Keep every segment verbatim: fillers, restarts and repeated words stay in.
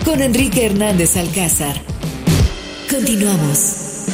con Enrique Hernández Alcázar. Continuamos.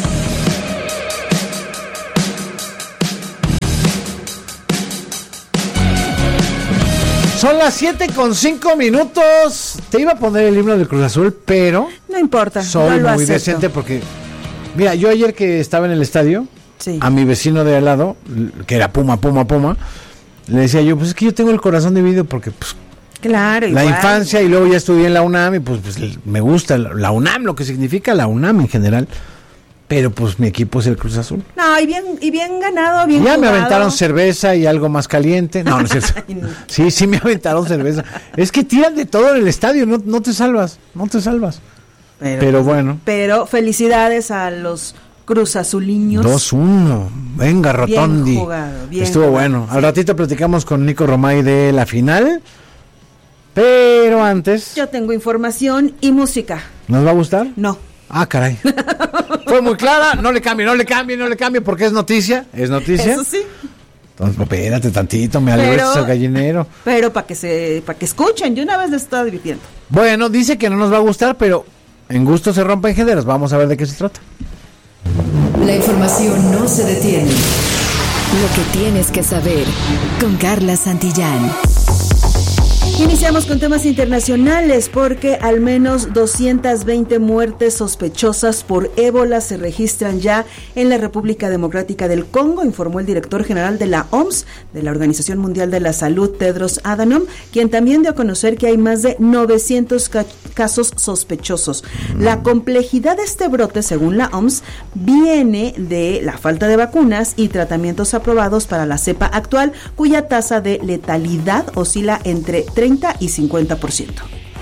Son las siete con cinco minutos. Te iba a poner el himno del Cruz Azul, pero no importa. Soy no muy acepto. decente porque, mira, yo ayer que estaba en el estadio, sí. a mi vecino de al lado, que era Puma, Puma, Puma, le decía yo, pues es que yo tengo el corazón dividido porque pues claro, la igual. infancia y luego ya estudié en la UNAM y pues, pues me gusta la UNAM, lo que significa la UNAM en general. Pero pues mi equipo es el Cruz Azul. No, y bien, y bien ganado, bien Ya jugado. me aventaron cerveza y algo más caliente. No, no es cierto. no. Sí, sí me aventaron cerveza. Es que tiran de todo en el estadio, no, no te salvas, no te salvas. Pero, Pero bueno. Pero felicidades a los Cruz Azuliños. dos uno. Venga, Rotondi. Bien jugado, bien Estuvo jugado, bueno. sí. Al ratito platicamos con Nico Romay de la final. Pero antes, Yo tengo información y música. ¿nos va a gustar? No. Ah, caray. Fue muy clara, no le cambie, no le cambie, no le cambie, porque es noticia, es noticia. Eso sí. Entonces, espérate tantito, me alegres al gallinero. Pero para que se, para que escuchen, yo una vez les estaba divirtiendo. Bueno, dice que no nos va a gustar, pero en gusto se rompen géneros. Vamos a ver de qué se trata. La información no se detiene. Lo que tienes que saber con Carla Santillán. Iniciamos con temas internacionales porque al menos doscientas veinte muertes sospechosas por ébola se registran ya en la República Democrática del Congo, informó el director general de la O M S, de la Organización Mundial de la Salud, Tedros Adhanom, quien también dio a conocer que hay más de novecientos ca- casos sospechosos. La complejidad de este brote, según la O M S, viene de la falta de vacunas y tratamientos aprobados para la cepa actual, cuya tasa de letalidad oscila entre treinta y cincuenta por ciento.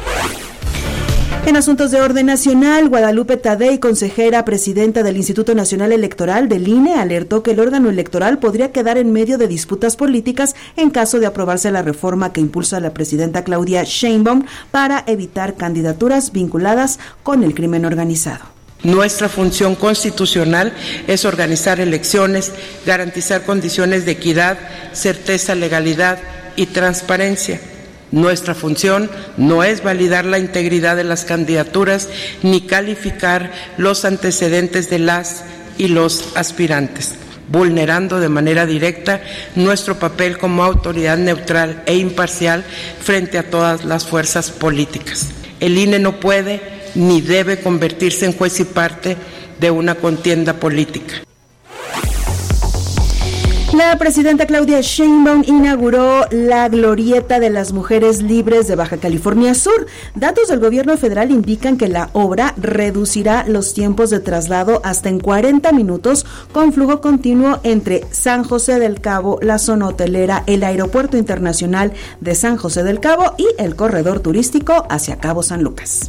En asuntos de orden nacional, Guadalupe Tadei, consejera presidenta del Instituto Nacional Electoral del I N E, alertó que el órgano electoral podría quedar en medio de disputas políticas en caso de aprobarse la reforma que impulsa la presidenta Claudia Sheinbaum para evitar candidaturas vinculadas con el crimen organizado. Nuestra función constitucional es organizar elecciones, garantizar condiciones de equidad, certeza, legalidad y transparencia. Nuestra función no es validar la integridad de las candidaturas ni calificar los antecedentes de las y los aspirantes, vulnerando de manera directa nuestro papel como autoridad neutral e imparcial frente a todas las fuerzas políticas. El I N E no puede ni debe convertirse en juez y parte de una contienda política. La presidenta Claudia Sheinbaum inauguró la Glorieta de las Mujeres Libres de Baja California Sur. Datos del gobierno federal indican que la obra reducirá los tiempos de traslado hasta en cuarenta minutos con flujo continuo entre San José del Cabo, la zona hotelera, el Aeropuerto Internacional de San José del Cabo y el corredor turístico hacia Cabo San Lucas.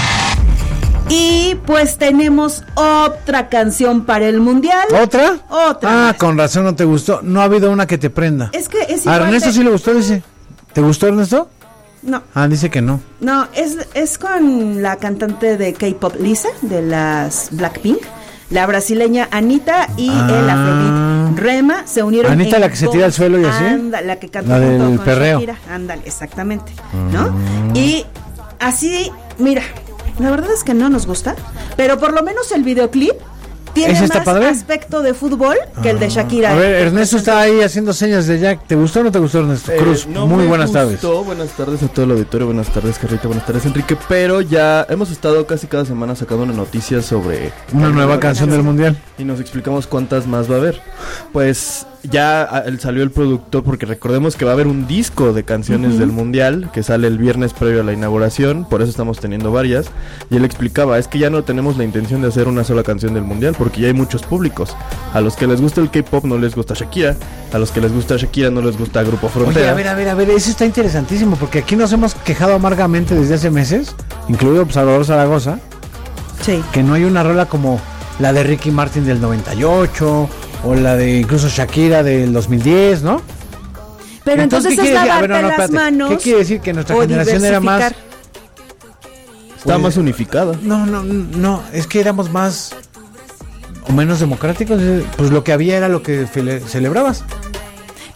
Y pues tenemos otra canción para el Mundial. ¿Otra? Otra. Ah, más. con razón no te gustó. No ha habido una que te prenda. Es que es A igual Ernesto de- sí le gustó, dice. ¿Te gustó, Ernesto? No. Ah, dice que no. No, es, es con la cantante de K-pop Lisa, de las Blackpink, la brasileña Anita y Ah. el afrodita Rema se unieron. Anita, en la que se dos- tira al suelo y así. Anda, la que canta La junto del con perreo. Shakira. Ándale, exactamente, ¿no? Y así, mira, la verdad es que no nos gusta, pero por lo menos el videoclip tiene ¿Ese está más padre? aspecto de fútbol que el de Shakira. A ver, Ernesto está ahí haciendo señas de Jack. ¿Te gustó o no te gustó, Ernesto? Eh, Cruz, no muy me buenas tardes. gustó. Buenas tardes a todo el auditorio, buenas tardes Carlita, buenas tardes Enrique, pero ya hemos estado casi cada semana sacando una noticia sobre Una nueva canción del Mundial. y nos explicamos cuántas más va a haber. Pues ya ah, el- salió el productor, porque recordemos que va a haber un disco de canciones del Mundial que sale el viernes previo a la inauguración, por eso estamos teniendo varias, y él explicaba, es que ya no tenemos la intención de hacer una sola canción del Mundial, porque ya hay muchos públicos. A los que les gusta el K-pop no les gusta Shakira, a los que les gusta Shakira no les gusta Grupo Oye, Frontera. a ver, a ver, a ver, eso está interesantísimo, porque aquí nos hemos quejado amargamente desde hace meses, incluido Salvador Zaragoza, Sí. que no hay una rola como la de Ricky Martin del noventa y ocho, o la de incluso Shakira del dos mil diez, ¿no? Pero entonces, ¿qué es quiere decir? A ver, lavarte no, no, las espérate. manos. ¿Qué quiere decir? Que nuestra o generación era más... diversificar. Está más unificada. No, no, no, es que éramos más o menos democráticos, pues lo que había era lo que fele- celebrabas.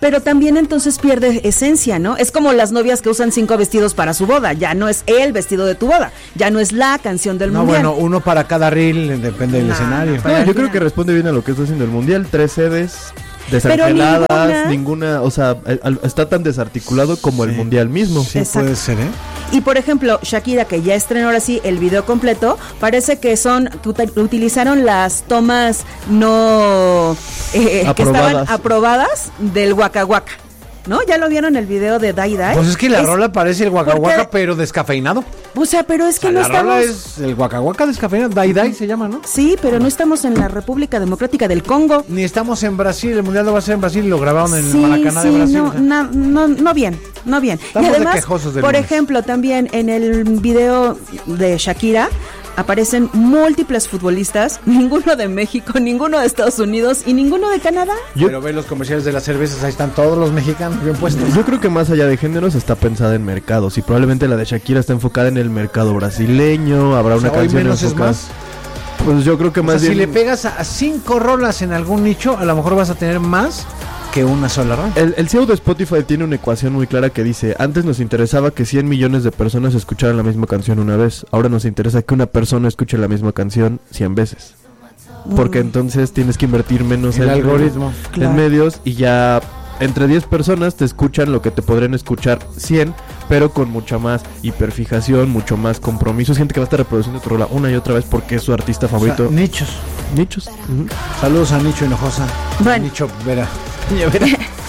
pero también entonces pierde esencia, ¿no? Es como las novias que usan cinco vestidos para su boda, ya no es el vestido de tu boda, ya no es la canción del no, mundial. No, bueno, uno para cada reel, depende del no, escenario. no, no, yo creo que responde bien a lo que está haciendo el mundial, tres sedes desangeladas, ninguna... ninguna, o sea, está tan desarticulado como sí. el mundial mismo. Sí, exacto. Puede ser, ¿eh? Y por ejemplo, Shakira, que ya estrenó ahora sí el video completo, parece que son, utilizaron las tomas no eh, que estaban aprobadas del Waka Waka, ¿no? ¿Ya lo vieron el video de Dai Dai? Pues es que la es, rola parece el Waka Waka, pero descafeinado. O sea, pero es que o sea, no la estamos... La rola es el Waka Waka descafeinado, Dai Dai se llama, ¿no? Sí, pero no estamos en la República Democrática del Congo. Ni estamos en Brasil, el mundial no va a ser en Brasil, lo grabaron en sí, el Maracaná sí, de Brasil. No, o sea. no, no, no bien, no bien. Estamos y además, de quejosos del por lunes. ejemplo, también en el video de Shakira aparecen múltiples futbolistas, ninguno de México, ninguno de Estados Unidos y ninguno de Canadá. Yo, Pero ve los comerciales de las cervezas, ahí están todos los mexicanos bien puestos. Yo creo que más allá de géneros está pensada en mercados y probablemente la de Shakira está enfocada en el mercado brasileño, habrá o sea, una canción menos enfocada. Es más. Pues yo creo que más o sea, bien... si le pegas a cinco rolas en algún nicho, a lo mejor vas a tener más que una sola rola. El, el C E O de Spotify tiene una ecuación muy clara que dice, antes nos interesaba que cien millones de personas escucharan la misma canción una vez, ahora nos interesa que una persona escuche la misma canción cien veces. Porque entonces tienes que invertir menos el en algoritmo, en claro. medios y ya entre diez personas te escuchan lo que te podrían escuchar cien, pero con mucha más hiperfijación, mucho más compromiso. Es gente que va a estar reproduciendo tu rola una y otra vez porque es su artista favorito. O sea, nichos. Nichos. Uh-huh. Saludos a Nicho Hinojosa. Bueno. Nicho Vera. Vera.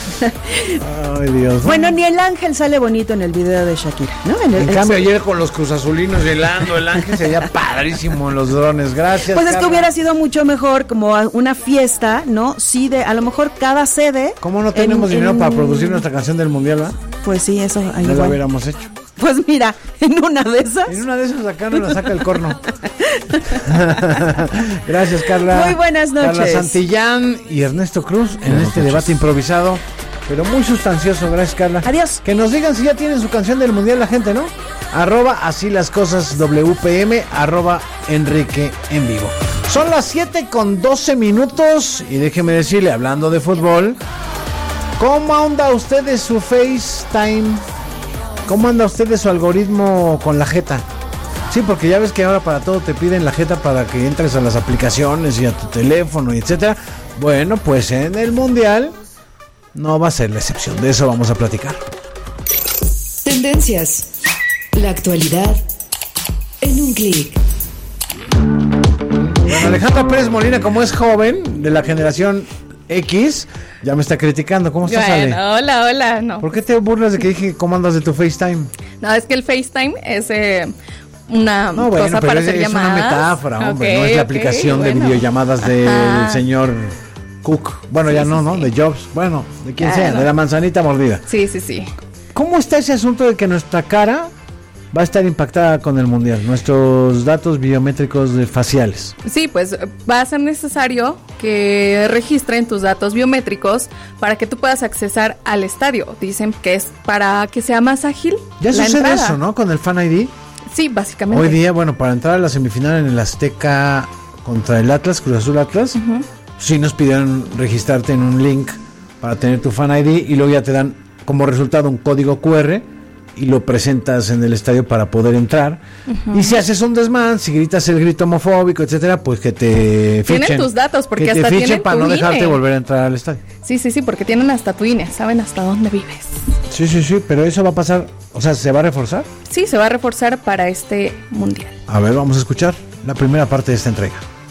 Ay, Dios. Bueno, ni el ángel sale bonito en el video de Shakira, ¿no? En, el, en el cambio, el... ayer con los cruzazulinos helando, el ángel sería padrísimo en los drones. Gracias. Pues Carla. Es que hubiera sido mucho mejor como una fiesta, ¿no? Sí, de a lo mejor cada sede. ¿Cómo no tenemos en, dinero en... para producir nuestra canción del mundial, va? Pues sí, eso ahí ya lo hubiéramos hecho. Pues mira, en una de esas. En una de esas acá nos la saca el corno. Gracias, Carla. Muy buenas noches. Carla Santillán y Ernesto Cruz en buenas este noches. Debate improvisado, pero muy sustancioso. Gracias, Carla. Adiós. Que nos digan si ya tienen su canción del mundial la gente, ¿no? Arroba así las cosas W P M, arroba Enrique en vivo. Son las siete con doce minutos y déjeme decirle, hablando de fútbol, ¿cómo anda usted de su FaceTime? ¿Cómo anda usted de su algoritmo con la jeta? Sí, porque ya ves que ahora para todo te piden la jeta para que entres a las aplicaciones y a tu teléfono y etcétera. Bueno, pues en el mundial no va a ser la excepción. De eso vamos a platicar. Tendencias. La actualidad en un clic. Bueno, Alejandra Pérez Molina, como es joven de la generación X, ya me está criticando. ¿Cómo estás, Ale? Bueno, hola, hola, no. ¿Por qué te burlas de que dije cómo andas de tu FaceTime? No, es que el FaceTime es eh, una no, bueno, cosa pero para es, hacer es llamadas. una metáfora, hombre, okay, no es la okay, aplicación bueno. de videollamadas del Ajá. señor Cook. Bueno, sí, ya sí, no, ¿no? Sí. De Jobs, bueno, de quien claro. sea, de la manzanita mordida. Sí, sí, sí. ¿Cómo está ese asunto de que nuestra cara va a estar impactada con el mundial? Nuestros datos biométricos de faciales. Sí, pues va a ser necesario que registren tus datos biométricos para que tú puedas accesar al estadio. Dicen que es para que sea más ágil. Ya la sucede entrada. eso, ¿no? Con el Fan I D. Sí, básicamente. Hoy día, bueno, para entrar a la semifinal en el Azteca contra el Atlas, Cruz Azul Atlas, uh-huh. sí nos pidieron registrarte en un link para tener tu Fan I D y luego ya te dan como resultado un código Q R y lo presentas en el estadio para poder entrar. Uh-huh. Y si haces un desmán, si gritas el grito homofóbico, etcétera, pues que te fichen. Tienen tus datos porque que hasta te fichen tienen para tu no dejarte I N E. volver a entrar al estadio. Sí, sí, sí, porque tienen hasta tu I N E, saben hasta dónde vives. Sí, sí, sí, pero eso va a pasar, o sea, ¿se va a reforzar? Sí, se va a reforzar para este mundial. A ver, vamos a escuchar la primera parte de esta entrega.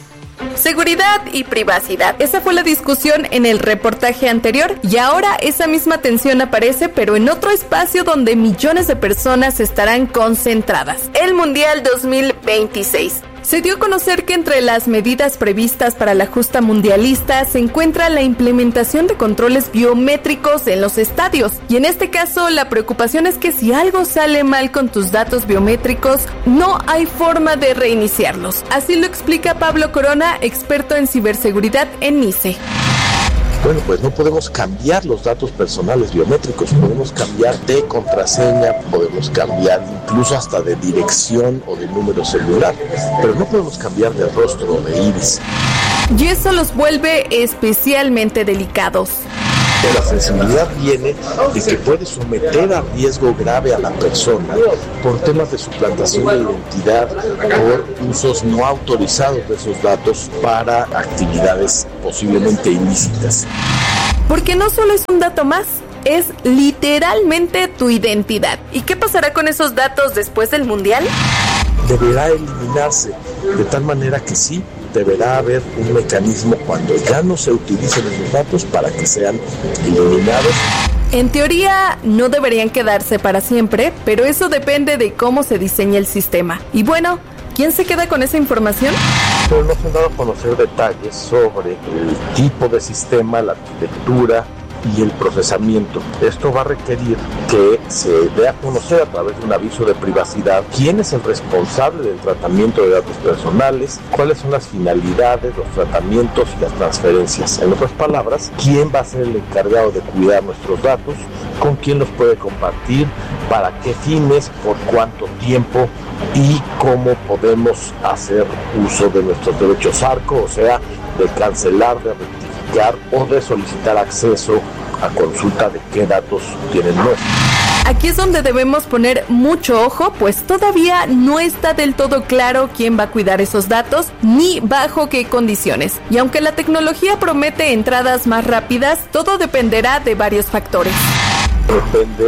Seguridad y privacidad. Esa fue la discusión en el reportaje anterior y ahora esa misma tensión aparece pero en otro espacio donde millones de personas estarán concentradas. El Mundial dos mil veintiséis. Se dio a conocer que entre las medidas previstas para la justa mundialista se encuentra la implementación de controles biométricos en los estadios. Y en este caso, la preocupación es que si algo sale mal con tus datos biométricos, no hay forma de reiniciarlos. Así lo explica Pablo Corona, experto en ciberseguridad en NICE. Bueno, pues no podemos cambiar los datos personales biométricos, podemos cambiar de contraseña, podemos cambiar incluso hasta de dirección o de número celular, pero no podemos cambiar de rostro o de iris. Y eso los vuelve especialmente delicados. La sensibilidad viene de que puede someter a riesgo grave a la persona por temas de suplantación de identidad, por usos no autorizados de esos datos para actividades posiblemente ilícitas. Porque no solo es un dato más, es literalmente tu identidad. ¿Y qué pasará con esos datos después del Mundial? Deberá eliminarse, de tal manera que sí, deberá haber un mecanismo cuando ya no se utilicen esos datos para que sean eliminados. En teoría, no deberían quedarse para siempre, pero eso depende de cómo se diseñe el sistema. Y bueno, ¿quién se queda con esa información? Pero no se han dado a conocer detalles sobre el tipo de sistema, la arquitectura y el procesamiento. Esto va a requerir que se dé a conocer a través de un aviso de privacidad quién es el responsable del tratamiento de datos personales, cuáles son las finalidades, los tratamientos y las transferencias. En otras palabras, quién va a ser el encargado de cuidar nuestros datos, con quién los puede compartir, para qué fines, por cuánto tiempo y cómo podemos hacer uso de nuestros derechos ARCO, o sea, de cancelar, de rectificar o de solicitar acceso a consulta de qué datos tienen nuestros. Aquí es donde debemos poner mucho ojo, pues todavía no está del todo claro quién va a cuidar esos datos ni bajo qué condiciones. Y aunque la tecnología promete entradas más rápidas, todo dependerá de varios factores. Depende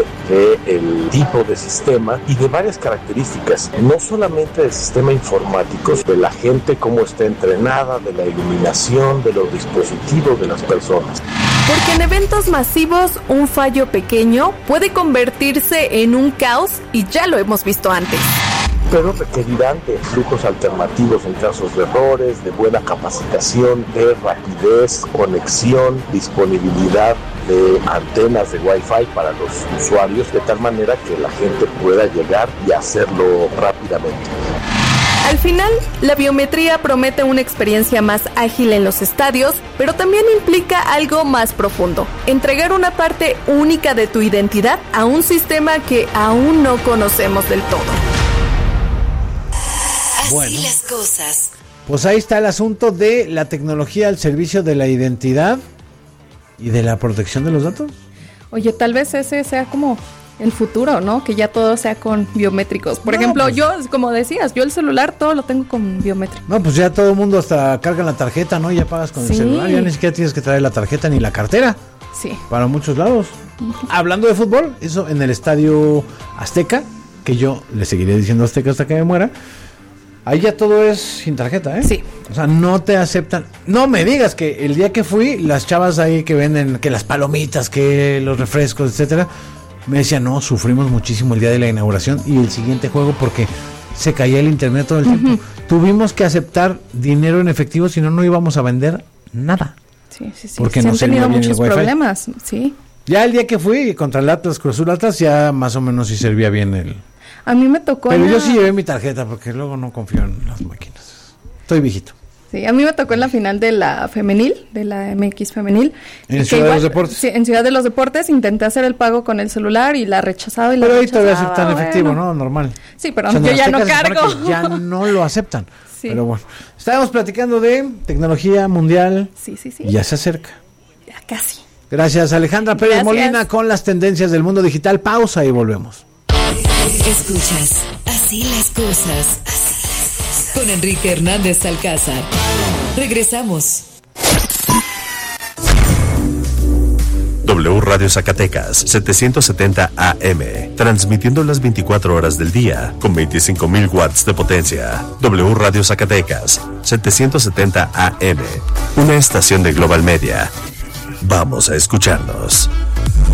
del tipo de sistema y de varias características, no solamente del sistema informático, de la gente, cómo está entrenada, de la iluminación, de los dispositivos de las personas. Porque en eventos masivos, un fallo pequeño puede convertirse en un caos y ya lo hemos visto antes. Pero requerirán de flujos alternativos en casos de errores, de buena capacitación, de rapidez, conexión, disponibilidad de antenas de Wi-Fi para los usuarios, de tal manera que la gente pueda llegar y hacerlo rápidamente. Al final, la biometría promete una experiencia más ágil en los estadios, pero también implica algo más profundo: entregar una parte única de tu identidad a un sistema que aún no conocemos del todo. Así Bueno. las cosas. Pues ahí está el asunto de la tecnología al servicio de la identidad y de la protección de los datos. Oye, tal vez ese sea como el futuro, ¿no? Que ya todo sea con biométricos. Por No, ejemplo, pues- yo, como decías, yo el celular todo lo tengo con biométrico. No, pues ya todo el mundo hasta carga la tarjeta, ¿no? Ya pagas con Sí. el celular, ya ni siquiera tienes que traer la tarjeta ni la cartera Sí. para muchos lados. Hablando de fútbol, eso en el Estadio Azteca, que yo le seguiré diciendo Azteca hasta que me muera. Ahí ya todo es sin tarjeta, ¿eh? Sí. O sea, no te aceptan. No me digas que el día que fui, las chavas ahí que venden, que las palomitas, que los refrescos, etcétera, me decían, no, sufrimos muchísimo el día de la inauguración y el siguiente juego porque se caía el internet todo el tiempo. Uh-huh. Tuvimos que aceptar dinero en efectivo, si no, no íbamos a vender nada. Sí, sí, sí. Porque Se no han servía tenido bien el muchos Wi-Fi. problemas, sí. Ya el día que fui contra el Atlas, Cruz Azul Atlas, ya más o menos sí servía bien el... A mí me tocó... Pero en yo la... sí llevé mi tarjeta porque luego no confío en las máquinas. Estoy viejito. Sí, a mí me tocó en la final de la femenil, de la M X femenil. ¿En que Ciudad de igual- los Deportes? Sí, en Ciudad de los Deportes intenté hacer el pago con el celular y la rechazaba y la Pero ahí rechazaba. todavía aceptan bueno. efectivo, ¿no? Normal. Sí, pero O sea, en yo ya no Azteca se supone cargo. que ya no lo aceptan. Sí. Pero bueno, estábamos platicando de tecnología mundial. Sí, sí, sí. Y ya se acerca. Ya casi. Gracias, Alejandra Pérez Gracias. Molina, con las tendencias del mundo digital. Pausa y volvemos. Escuchas Así las cosas. Con Enrique Hernández Alcázar. Regresamos. W Radio Zacatecas, setecientos setenta A M, transmitiendo las veinticuatro horas del día, con veinticinco mil watts de potencia. W Radio Zacatecas, setecientos setenta A M, una estación de Global Media. Vamos a escucharnos.